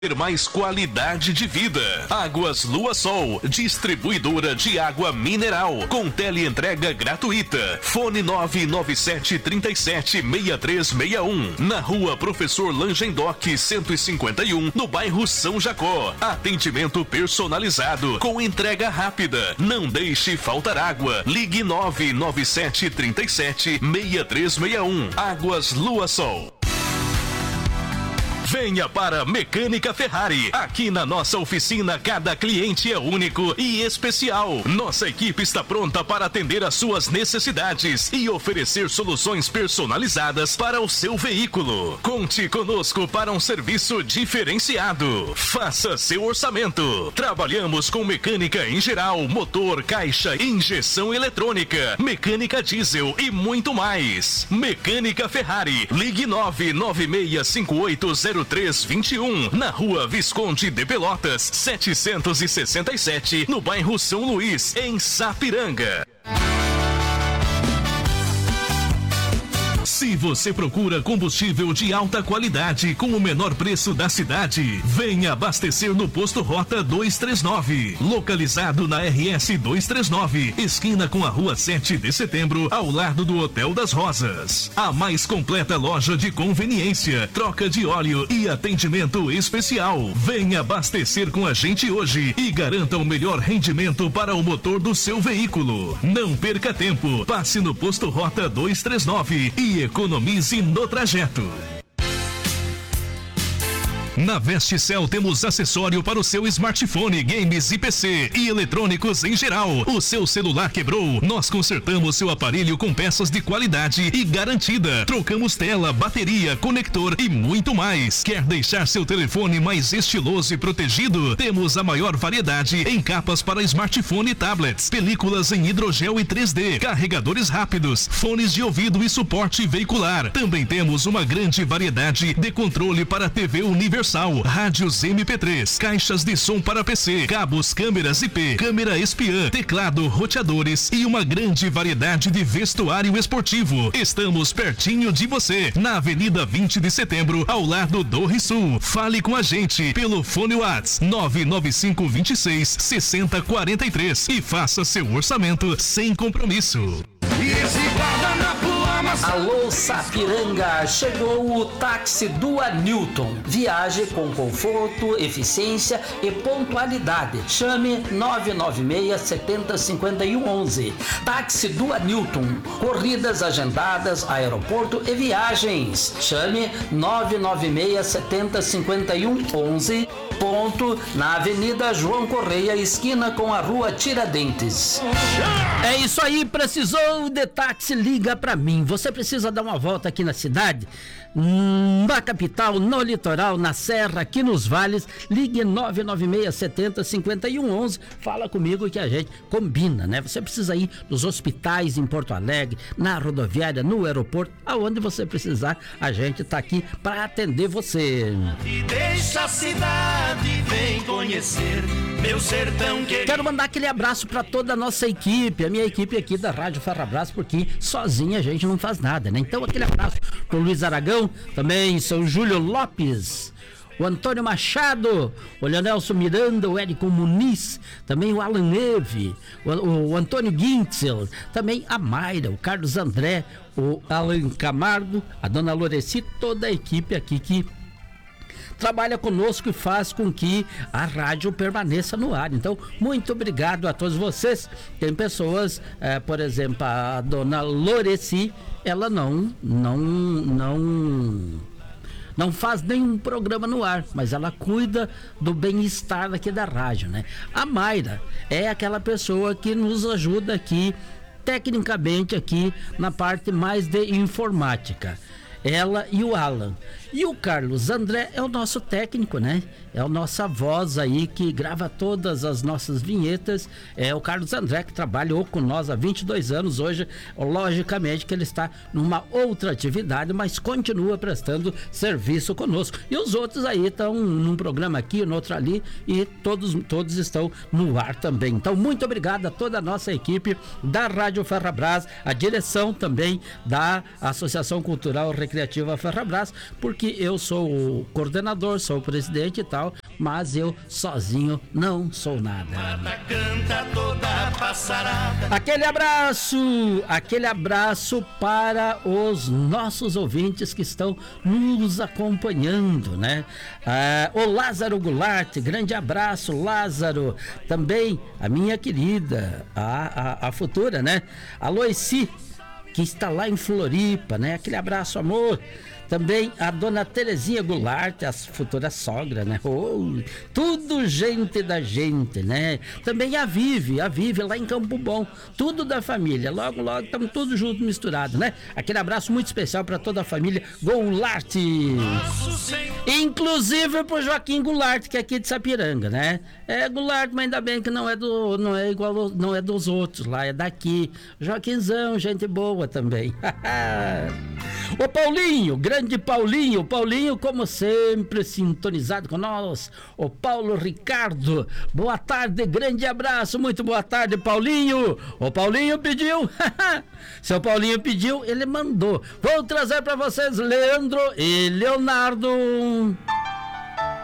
Ter mais qualidade de vida. Águas Lua Sol, distribuidora de água mineral, com teleentrega gratuita. Fone 997376361, na Rua Professor Langendoc 151, no bairro São Jacó. Atendimento personalizado, com entrega rápida. Não deixe faltar água. Ligue 997376361. Águas Lua Sol. Venha para Mecânica Ferrari. Aqui na nossa oficina, cada cliente é único e especial. Nossa equipe está pronta para atender às suas necessidades e oferecer soluções personalizadas para o seu veículo. Conte conosco para um serviço diferenciado. Faça seu orçamento. Trabalhamos com mecânica em geral, motor, caixa, injeção eletrônica, mecânica diesel e muito mais. Mecânica Ferrari. Ligue 996580321, na Rua Visconde de Pelotas, 767, no bairro São Luís, em Sapiranga. Se você procura combustível de alta qualidade com o menor preço da cidade, venha abastecer no Posto Rota 239, localizado na RS 239, esquina com a Rua 7 de Setembro, ao lado do Hotel das Rosas. A mais completa loja de conveniência, troca de óleo e atendimento especial. Venha abastecer com a gente hoje e garanta o melhor rendimento para o motor do seu veículo. Não perca tempo, passe no Posto Rota 239 e economize no trajeto. Na Vesticel temos acessório para o seu smartphone, games e PC e eletrônicos em geral. O seu celular quebrou? Nós consertamos seu aparelho com peças de qualidade e garantida. Trocamos tela, bateria, conector e muito mais. Quer deixar seu telefone mais estiloso e protegido? Temos a maior variedade em capas para smartphone e tablets, películas em hidrogel e 3D, carregadores rápidos, fones de ouvido e suporte veicular. Também temos uma grande variedade de controle para TV universal, rádios MP3, caixas de som para PC, cabos, câmeras IP, câmera espiã, teclado, roteadores e uma grande variedade de vestuário esportivo. Estamos pertinho de você, na Avenida 20 de Setembro, ao lado do Risul. Fale com a gente pelo fone WhatsApp 995266043 e faça seu orçamento sem compromisso. Alô Sapiranga, chegou o táxi do Newton. Viaje com conforto, eficiência e pontualidade. Chame 996-70-5111. Táxi do Newton. Corridas agendadas, aeroporto e viagens. Chame 996-70-5111. Ponto na Avenida João Correia, esquina com a Rua Tiradentes. É isso aí, precisou de táxi, liga pra mim. Você precisa dar uma volta aqui na cidade, na capital, no litoral, na serra, aqui nos vales. Ligue 996-70-5111. Fala comigo que a gente combina, né? Você precisa ir nos hospitais em Porto Alegre, na rodoviária, no aeroporto, aonde você precisar, a gente tá aqui pra atender você. Deixa a cidade, vem conhecer meu sertão querido. Quero mandar aquele abraço pra toda a nossa equipe, a minha equipe aqui da Rádio Ferrabras, porque sozinha a gente não faz nada, né? Então aquele abraço pro Luiz Aragão, também São Júlio Lopes, o Antônio Machado, o Leonelson Miranda, o Érico Muniz, também o Alan Neve, o Antônio Guintzel, também a Mayra, o Carlos André, o Alan Camargo, a dona Loreci, toda a equipe aqui que trabalha conosco e faz com que a rádio permaneça no ar. Então, muito obrigado a todos vocês. Tem pessoas, por exemplo, a dona Loreci, ela não faz nenhum programa no ar, mas ela cuida do bem-estar aqui da rádio, né? A Mayra é aquela pessoa que nos ajuda aqui, tecnicamente aqui, na parte mais de informática. Ela e o Alan. E o Carlos André é o nosso técnico, né? É a nossa voz aí que grava todas as nossas vinhetas. É o Carlos André, que trabalhou com nós há 22 anos. Hoje, logicamente que ele está numa outra atividade, mas continua prestando serviço conosco. E os outros aí estão num programa aqui, no outro ali, e todos estão no ar também. Então, muito obrigado a toda a nossa equipe da Rádio Ferrabras, a direção também da Associação Cultural Recreativa Ferrabras, porque que eu sou o coordenador, sou o presidente e tal, mas eu sozinho não sou nada. Canta toda passarada. Aquele abraço para os nossos ouvintes que estão nos acompanhando, né? O Lázaro Goulart, grande abraço, Lázaro. Também a minha querida, a futura, né? A Loici, que está lá em Floripa, né? Aquele abraço, amor. Também a dona Terezinha Goulart, a futura sogra, né? Tudo gente da gente, né? Também a Vive lá em Campo Bom, tudo da família. Logo estamos todos juntos, misturados, né? Aquele abraço muito especial para toda a família Goulart. Inclusive pro Joaquim Goulart, que é aqui de Sapiranga, né? É Goulart, mas ainda bem que não é igual, não é dos outros lá, é daqui. Joaquinzão, gente boa também. Ô Paulinho, grande Paulinho, como sempre, sintonizado com nós. O Paulo Ricardo, boa tarde, grande abraço, muito boa tarde, Paulinho. O Paulinho pediu, seu Paulinho pediu, ele mandou. Vou trazer para vocês Leandro e Leonardo.